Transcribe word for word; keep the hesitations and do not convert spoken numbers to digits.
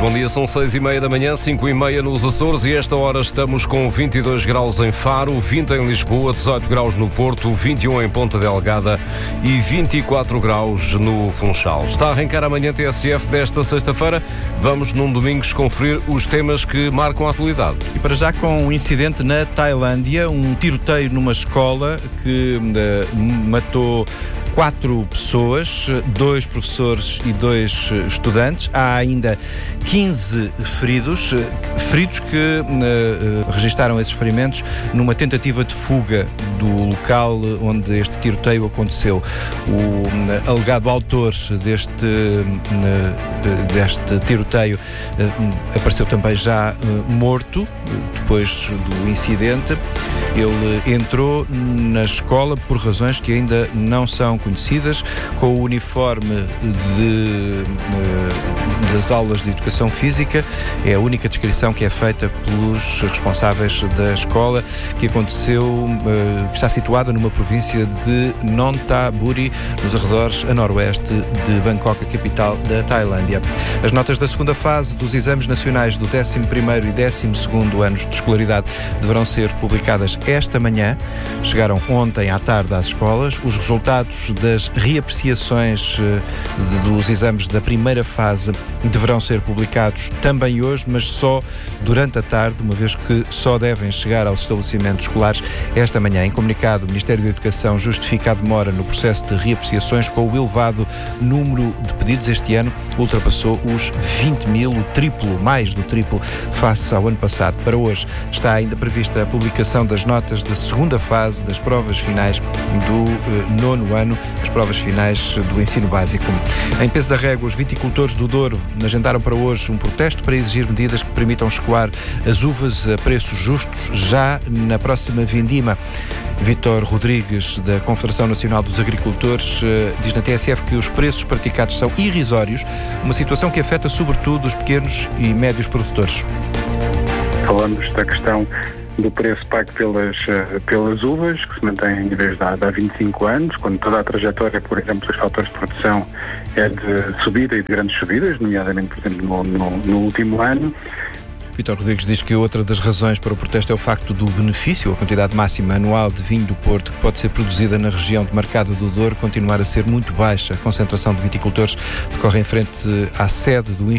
bom dia, são seis e meia da manhã, cinco e meia nos Açores e esta hora estamos com vinte e dois graus em Faro, vinte em Lisboa, dezoito graus no Porto, vinte e um em Ponta Delgada e vinte e quatro graus no Funchal. Está a arrancar amanhã T S F desta sexta-feira. Vamos num domingo conferir os temas que marcam a atualidade. E para já com um incidente na Tailândia, um tiroteio numa escola que uh, matou quatro pessoas, dois professores e dois estudantes. Há ainda quinze feridos, feridos que uh, registaram esses ferimentos numa tentativa de fuga do local onde este tiroteio aconteceu. O uh, alegado autor deste, uh, deste tiroteio uh, apareceu também já uh, morto depois do incidente. Ele entrou na escola por razões que ainda não são conhecidas, com o uniforme de, de, das aulas de educação física. É a única descrição que é feita pelos responsáveis da escola, que aconteceu, que está situada numa província de Nonthaburi, nos arredores a noroeste de Bangkok, a capital da Tailândia. As notas da segunda fase dos exames nacionais do décimo primeiro e décimo segundo anos de escolaridade deverão ser publicadas esta manhã. Chegaram ontem à tarde às escolas. Os resultados das reapreciações dos exames da primeira fase deverão ser publicados também hoje, mas só durante a tarde, uma vez que só devem chegar aos estabelecimentos escolares esta manhã. Em comunicado, o Ministério da Educação justifica a demora no processo de reapreciações com o elevado número de pedidos. Este ano ultrapassou os vinte mil, o triplo, mais do triplo, face ao ano passado. Para hoje está ainda prevista a publicação das notas da segunda fase das provas finais do eh, nono ano, as provas finais do ensino básico. Em Peso da Régua, os viticultores do Douro agendaram para hoje um protesto para exigir medidas que permitam escoar as uvas a preços justos já na próxima vindima. Vítor Rodrigues, da Confederação Nacional dos Agricultores, diz na T S F que os preços praticados são irrisórios, uma situação que afeta sobretudo os pequenos e médios produtores. Falamos da questão do preço pago pelas, pelas uvas, que se mantém em níveis de há vinte e cinco anos, quando toda a trajetória, por exemplo, dos fatores de produção é de subida e de grandes subidas, nomeadamente, por exemplo, no, no, no último ano. Vítor Rodrigues diz que outra das razões para o protesto é o facto do benefício, a quantidade máxima anual de vinho do Porto que pode ser produzida na região de Mercado do Douro, continuar a ser muito baixa. A concentração de viticultores decorre em frente à sede do